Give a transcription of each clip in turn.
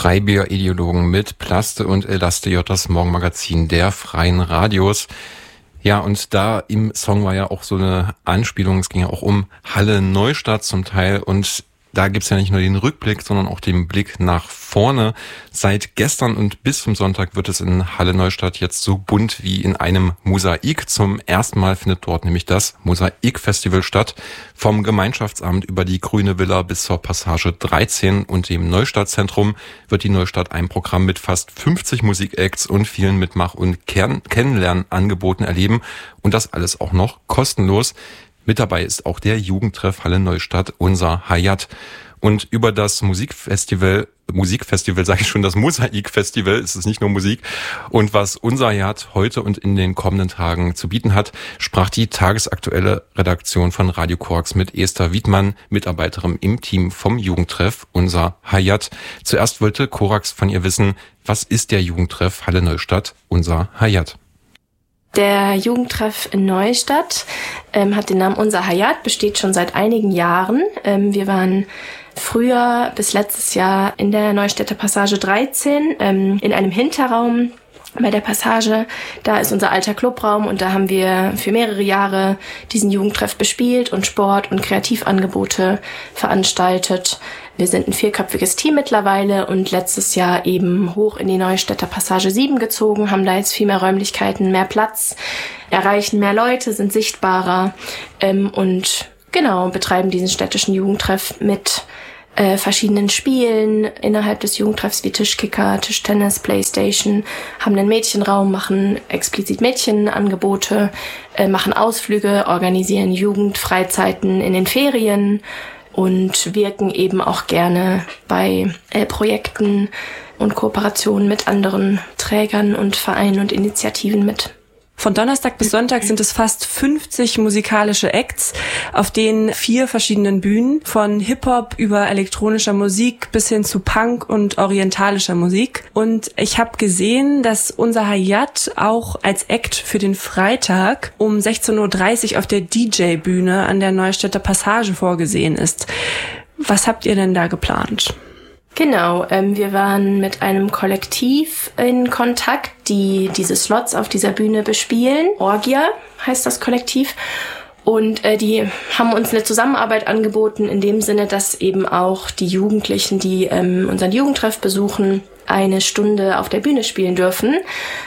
Freibier-Ideologen mit Plaste und Elaste, das Morgenmagazin der Freien Radios. Ja, und da im Song war ja auch so eine Anspielung, es ging ja auch um Halle Neustadt zum Teil, und da gibt's ja nicht nur den Rückblick, sondern auch den Blick nach vorne. Seit gestern und bis zum Sonntag wird es in Halle Neustadt jetzt so bunt wie in einem Mosaik. Zum ersten Mal findet dort nämlich das Mosaik-Festival statt. Vom Gemeinschaftsamt über die Grüne Villa bis zur Passage 13 und dem Neustadtzentrum wird die Neustadt ein Programm mit fast 50 Musikacts und vielen Mitmach- und Kennenlernangeboten erleben. Und das alles auch noch kostenlos. Mit dabei ist auch der Jugendtreff Halle Neustadt, unser Hayat. Und über das Musikfestival sage ich schon, das Mosaik-Festival, es ist nicht nur Musik. Und was unser Hayat heute und in den kommenden Tagen zu bieten hat, sprach die tagesaktuelle Redaktion von Radio Korax mit Esther Wiedmann, Mitarbeiterin im Team vom Jugendtreff, unser Hayat. Zuerst wollte Korax von ihr wissen, was ist der Jugendtreff Halle Neustadt, unser Hayat? Der Jugendtreff in Neustadt hat den Namen Unser Hayat, besteht schon seit einigen Jahren. Wir waren früher bis letztes Jahr in der Neustädter Passage 13 in einem Hinterraum bei der Passage. Da ist unser alter Clubraum und da haben wir für mehrere Jahre diesen Jugendtreff bespielt und Sport- und Kreativangebote veranstaltet. Wir sind ein 4-köpfiges Team mittlerweile und letztes Jahr eben hoch in die Neustädter Passage 7 gezogen, haben da jetzt viel mehr Räumlichkeiten, mehr Platz, erreichen mehr Leute, sind sichtbarer und genau, betreiben diesen städtischen Jugendtreff mit verschiedenen Spielen innerhalb des Jugendtreffs wie Tischkicker, Tischtennis, Playstation, haben einen Mädchenraum, machen explizit Mädchenangebote, machen Ausflüge, organisieren Jugendfreizeiten in den Ferien und wirken eben auch gerne bei Projekten und Kooperationen mit anderen Trägern und Vereinen und Initiativen mit. Von Donnerstag bis Sonntag sind es fast 50 musikalische Acts auf den 4 verschiedenen Bühnen, von Hip-Hop über elektronischer Musik bis hin zu Punk und orientalischer Musik. Und ich habe gesehen, dass unser Hayat auch als Act für den Freitag um 16.30 Uhr auf der DJ-Bühne an der Neustädter Passage vorgesehen ist. Was habt ihr denn da geplant? Genau, wir waren mit einem Kollektiv in Kontakt, die diese Slots auf dieser Bühne bespielen. Orgia heißt das Kollektiv. Und die haben uns eine Zusammenarbeit angeboten, in dem Sinne, dass eben auch die Jugendlichen, die unseren Jugendtreff besuchen, eine Stunde auf der Bühne spielen dürfen.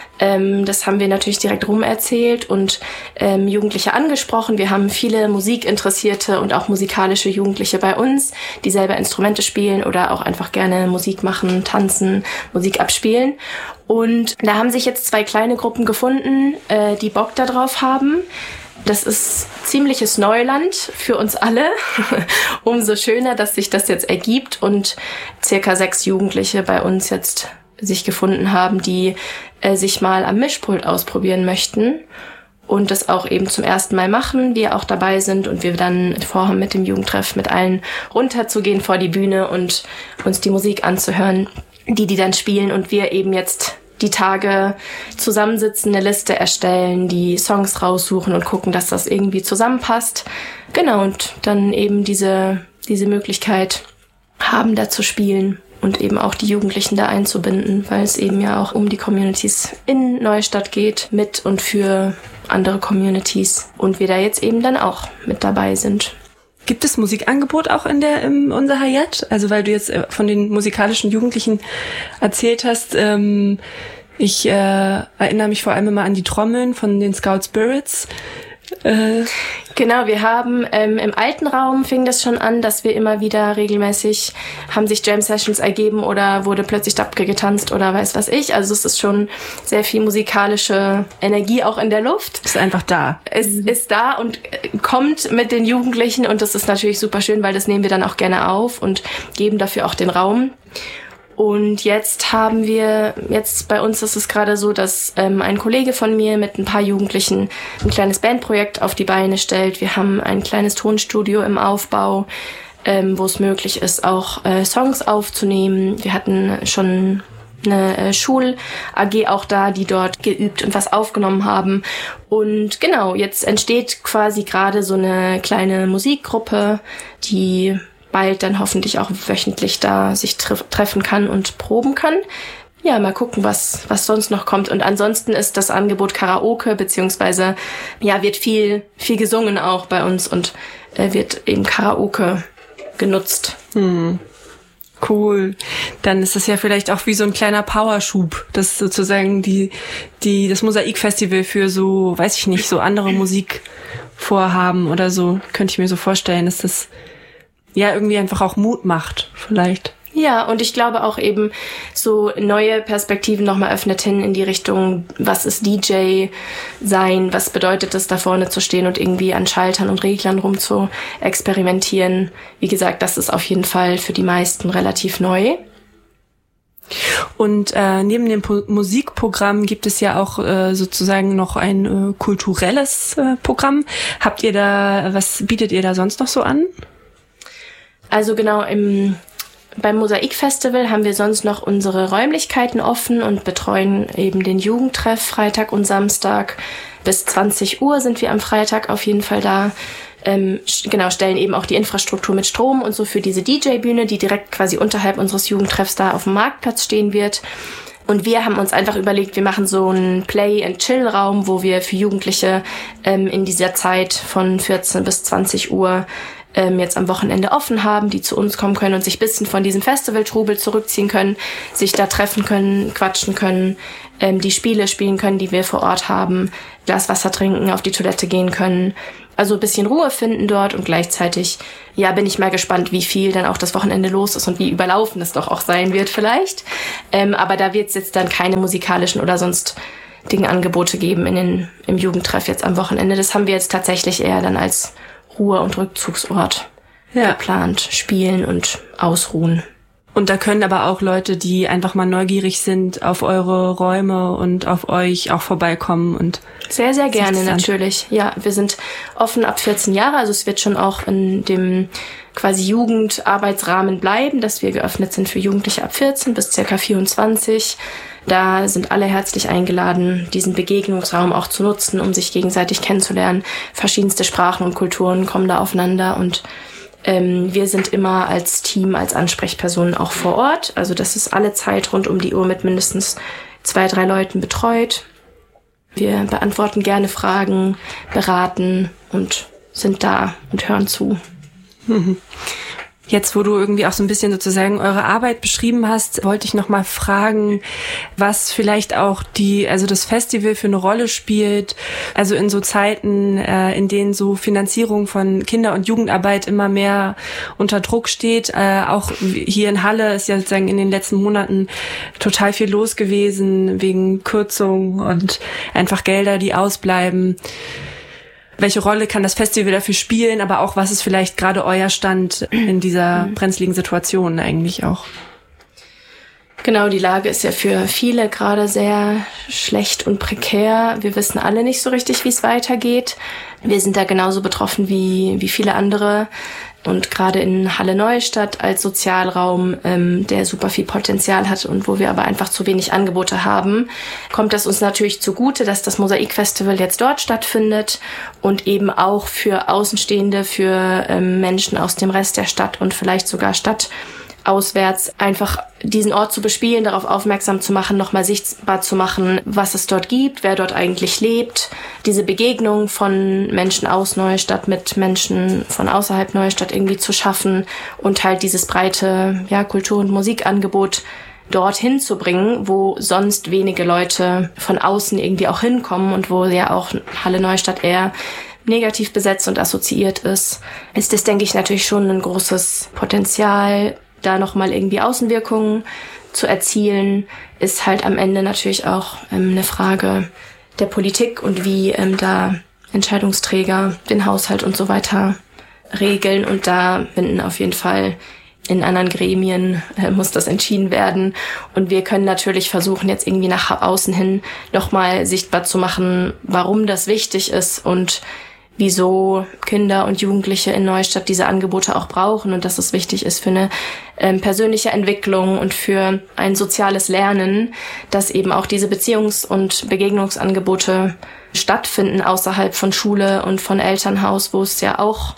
Das haben wir natürlich direkt rumerzählt und Jugendliche angesprochen. Wir haben viele musikinteressierte und auch musikalische Jugendliche bei uns, die selber Instrumente spielen oder auch einfach gerne Musik machen, tanzen, Musik abspielen. Und da haben sich jetzt 2 kleine Gruppen gefunden, die Bock da drauf haben. Das ist ziemliches Neuland für uns alle. Umso schöner, dass sich das jetzt ergibt und circa 6 Jugendliche bei uns jetzt sich gefunden haben, die sich mal am Mischpult ausprobieren möchten und das auch eben zum ersten Mal machen, wir auch dabei sind und wir dann vorhaben, mit dem Jugendtreff mit allen runterzugehen vor die Bühne und uns die Musik anzuhören, die dann spielen und wir eben jetzt die Tage zusammensitzen, eine Liste erstellen, die Songs raussuchen und gucken, dass das irgendwie zusammenpasst. Genau, und dann eben diese Möglichkeit haben, da zu spielen. Und eben auch die Jugendlichen da einzubinden, weil es eben ja auch um die Communities in Neustadt geht, mit und für andere Communities. Und wir da jetzt eben dann auch mit dabei sind. Gibt es Musikangebot auch im Unser Hayat? Also weil du jetzt von den musikalischen Jugendlichen erzählt hast, ich erinnere mich vor allem immer an die Trommeln von den Scout Spirits. Genau, wir haben im alten Raum fing das schon an, dass wir immer wieder regelmäßig haben sich Jam-Sessions ergeben oder wurde plötzlich Dabke getanzt oder weiß was ich. Also es ist schon sehr viel musikalische Energie auch in der Luft. Ist einfach da. Es ist da und kommt mit den Jugendlichen und das ist natürlich super schön, weil das nehmen wir dann auch gerne auf und geben dafür auch den Raum. Und jetzt bei uns ist es gerade so, dass ein Kollege von mir mit ein paar Jugendlichen ein kleines Bandprojekt auf die Beine stellt. Wir haben ein kleines Tonstudio im Aufbau, wo es möglich ist, auch Songs aufzunehmen. Wir hatten schon eine Schul-AG auch da, die dort geübt und was aufgenommen haben. Und genau, jetzt entsteht quasi gerade so eine kleine Musikgruppe, die bald dann hoffentlich auch wöchentlich da sich treffen kann und proben kann. Ja, mal gucken, was sonst noch kommt. Und ansonsten ist das Angebot Karaoke, beziehungsweise ja, wird viel gesungen auch bei uns und wird eben Karaoke genutzt. Cool. Dann ist das ja vielleicht auch wie so ein kleiner Powerschub, das sozusagen das Mosaikfestival für so, weiß ich nicht, so andere Musikvorhaben oder so, könnte ich mir so vorstellen, dass das ja irgendwie einfach auch Mut macht, vielleicht. Ja, und ich glaube auch eben so neue Perspektiven nochmal öffnet hin in die Richtung, was ist DJ sein, was bedeutet es, da vorne zu stehen und irgendwie an Schaltern und Reglern rum zu experimentieren. Wie gesagt, das ist auf jeden Fall für die meisten relativ neu. Und neben dem Musikprogramm gibt es ja auch sozusagen noch ein kulturelles Programm. Was bietet ihr da sonst noch so an? Also genau, beim Mosaikfestival haben wir sonst noch unsere Räumlichkeiten offen und betreuen eben den Jugendtreff Freitag und Samstag. Bis 20 Uhr sind wir am Freitag auf jeden Fall da. Stellen eben auch die Infrastruktur mit Strom und so für diese DJ-Bühne, die direkt quasi unterhalb unseres Jugendtreffs da auf dem Marktplatz stehen wird. Und wir haben uns einfach überlegt, wir machen so einen Play-and-Chill-Raum, wo wir für Jugendliche in dieser Zeit von 14 bis 20 Uhr jetzt am Wochenende offen haben, die zu uns kommen können und sich ein bisschen von diesem Festivaltrubel zurückziehen können, sich da treffen können, quatschen können, die Spiele spielen können, die wir vor Ort haben, Glas Wasser trinken, auf die Toilette gehen können. Also ein bisschen Ruhe finden dort und gleichzeitig, ja, bin ich mal gespannt, wie viel dann auch das Wochenende los ist und wie überlaufen es doch auch sein wird vielleicht. Aber da wird es jetzt dann keine musikalischen oder sonst Angebote geben im Jugendtreff jetzt am Wochenende. Das haben wir jetzt tatsächlich eher dann als Ruhe- und Rückzugsort geplant, spielen und ausruhen. Und da können aber auch Leute, die einfach mal neugierig sind auf eure Räume und auf euch auch vorbeikommen und sehr, sehr gerne natürlich. Ja, wir sind offen ab 14 Jahre, also es wird schon auch in dem quasi Jugendarbeitsrahmen bleiben, dass wir geöffnet sind für Jugendliche ab 14 bis ca. 24. Da sind alle herzlich eingeladen, diesen Begegnungsraum auch zu nutzen, um sich gegenseitig kennenzulernen. Verschiedenste Sprachen und Kulturen kommen da aufeinander und wir sind immer als Team, als Ansprechpersonen auch vor Ort. Also das ist alle Zeit rund um die Uhr mit mindestens 2-3 Leuten betreut. Wir beantworten gerne Fragen, beraten und sind da und hören zu. Jetzt, wo du irgendwie auch so ein bisschen sozusagen eure Arbeit beschrieben hast, wollte ich noch mal fragen, was vielleicht auch das Festival für eine Rolle spielt. Also in so Zeiten, in denen so Finanzierung von Kinder- und Jugendarbeit immer mehr unter Druck steht. Auch hier in Halle ist ja sozusagen in den letzten Monaten total viel los gewesen wegen Kürzungen und einfach Gelder, die ausbleiben. Welche Rolle kann das Festival dafür spielen, aber auch, was ist vielleicht gerade euer Stand in dieser brenzligen Situation eigentlich auch? Genau, die Lage ist ja für viele gerade sehr schlecht und prekär. Wir wissen alle nicht so richtig, wie es weitergeht. Wir sind da genauso betroffen wie viele andere. Und gerade in Halle-Neustadt als Sozialraum, der super viel Potenzial hat und wo wir aber einfach zu wenig Angebote haben, kommt das uns natürlich zugute, dass das Mosaikfestival jetzt dort stattfindet und eben auch für Außenstehende, für Menschen aus dem Rest der Stadt und vielleicht sogar stadtauswärts einfach diesen Ort zu bespielen, darauf aufmerksam zu machen, nochmal sichtbar zu machen, was es dort gibt, wer dort eigentlich lebt. Diese Begegnung von Menschen aus Neustadt mit Menschen von außerhalb Neustadt irgendwie zu schaffen und halt dieses breite Kultur- und Musikangebot dorthin zu bringen, wo sonst wenige Leute von außen irgendwie auch hinkommen und wo ja auch Halle Neustadt eher negativ besetzt und assoziiert ist das, denke ich, natürlich schon ein großes Potenzial, da nochmal irgendwie Außenwirkungen zu erzielen, ist halt am Ende natürlich auch eine Frage der Politik und wie da Entscheidungsträger den Haushalt und so weiter regeln. Und da finden auf jeden Fall in anderen Gremien muss das entschieden werden. Und wir können natürlich versuchen, jetzt irgendwie nach außen hin nochmal sichtbar zu machen, warum das wichtig ist und wieso Kinder und Jugendliche in Neustadt diese Angebote auch brauchen und dass es wichtig ist für eine persönliche Entwicklung und für ein soziales Lernen, dass eben auch diese Beziehungs- und Begegnungsangebote stattfinden außerhalb von Schule und von Elternhaus, wo es ja auch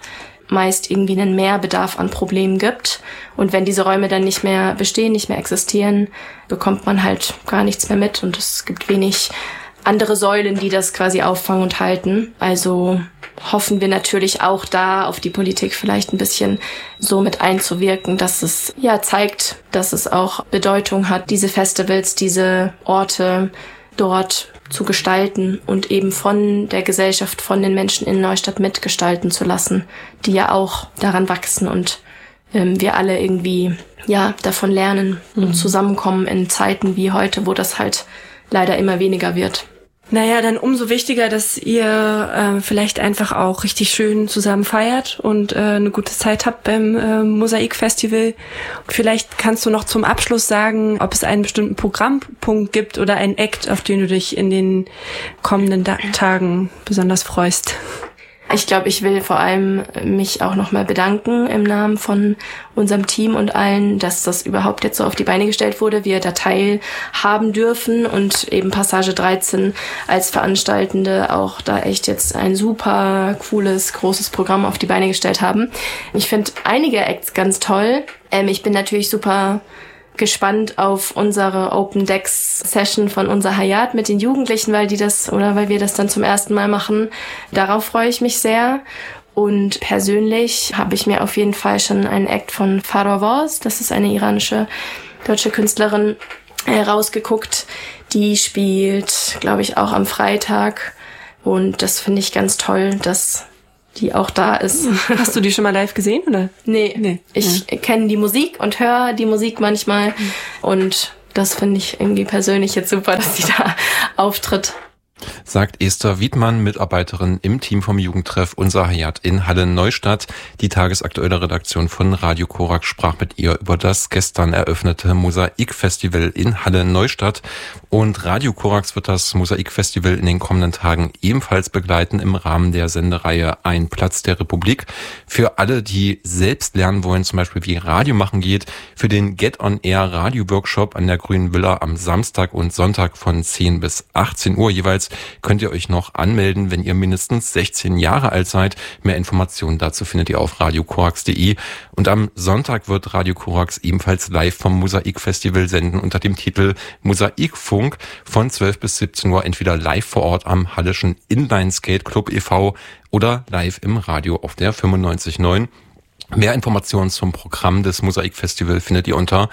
meist irgendwie einen Mehrbedarf an Problemen gibt. Und wenn diese Räume dann nicht mehr bestehen, nicht mehr existieren, bekommt man halt gar nichts mehr mit. Und es gibt wenig andere Säulen, die das quasi auffangen und halten. Also hoffen wir natürlich auch da auf die Politik vielleicht ein bisschen so mit einzuwirken, dass es ja zeigt, dass es auch Bedeutung hat, diese Festivals, diese Orte dort zu gestalten und eben von der Gesellschaft, von den Menschen in Neustadt mitgestalten zu lassen, die ja auch daran wachsen und wir alle irgendwie ja davon lernen und zusammenkommen in Zeiten wie heute, wo das halt leider immer weniger wird. Naja, dann umso wichtiger, dass ihr vielleicht einfach auch richtig schön zusammen feiert und eine gute Zeit habt beim Mosaik-Festival. Vielleicht kannst du noch zum Abschluss sagen, ob es einen bestimmten Programmpunkt gibt oder einen Act, auf den du dich in den kommenden Tagen besonders freust. Ich glaube, ich will vor allem mich auch nochmal bedanken im Namen von unserem Team und allen, dass das überhaupt jetzt so auf die Beine gestellt wurde, wir da teilhaben dürfen und eben Passage 13 als Veranstaltende auch da echt jetzt ein super cooles, großes Programm auf die Beine gestellt haben. Ich finde einige Acts ganz toll. Ich bin natürlich super gespannt auf unsere Open Decks Session von unser Hayat mit den Jugendlichen, weil wir das dann zum ersten Mal machen. Darauf freue ich mich sehr. Und persönlich habe ich mir auf jeden Fall schon einen Act von Farovoz, das ist eine iranische deutsche Künstlerin, rausgeguckt. Die spielt, glaube ich, auch am Freitag. Und das finde ich ganz toll, dass die auch da ist. Hast du die schon mal live gesehen, oder? Nee. Ich kenne die Musik und höre die Musik manchmal. Und das finde ich irgendwie persönlich jetzt super, dass sie da auftritt. Sagt Esther Wiedmann, Mitarbeiterin im Team vom Jugendtreff Unser Hayat in Halle-Neustadt. Die tagesaktuelle Redaktion von Radio Korax sprach mit ihr über das gestern eröffnete Mosaik-Festival in Halle-Neustadt. Und Radio Korax wird das Mosaik-Festival in den kommenden Tagen ebenfalls begleiten im Rahmen der Sendereihe Ein Platz der Republik. Für alle, die selbst lernen wollen, zum Beispiel wie Radio machen geht, für den Get-on-Air Radio-Workshop an der Grünen Villa am Samstag und Sonntag von 10 bis 18 Uhr jeweils, könnt ihr euch noch anmelden, wenn ihr mindestens 16 Jahre alt seid. Mehr Informationen dazu findet ihr auf radiokorax.de. Und am Sonntag wird Radio Korax ebenfalls live vom Mosaik-Festival senden unter dem Titel Mosaikfunk von 12 bis 17 Uhr, entweder live vor Ort am Hallischen Inline Skate Club e.V. oder live im Radio auf der 95.9. Mehr Informationen zum Programm des Mosaik-Festival findet ihr unter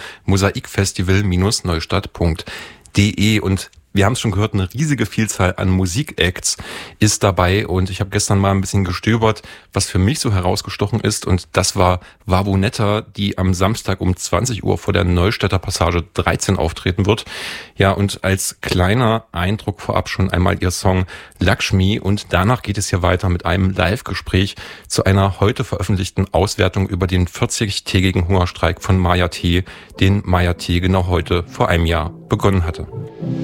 mosaikfestival-neustadt.de. Und wir haben es schon gehört, eine riesige Vielzahl an Musikacts ist dabei und ich habe gestern mal ein bisschen gestöbert, was für mich so herausgestochen ist, und das war Wabunetta, die am Samstag um 20 Uhr vor der Neustädter Passage 13 auftreten wird. Ja, und als kleiner Eindruck vorab schon einmal ihr Song Lakshmi, und danach geht es hier weiter mit einem Live-Gespräch zu einer heute veröffentlichten Auswertung über den 40-tägigen Hungerstreik von Maya T., den Maya T. genau heute vor einem Jahr begonnen hatte.